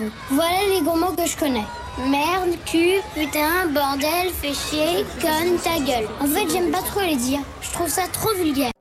cerveau. Voilà les gros mots que je connais. Merde, cul, putain, bordel, fais chier, conne, ta gueule. En fait, j'aime pas trop les dire. Je trouve ça trop vulgaire.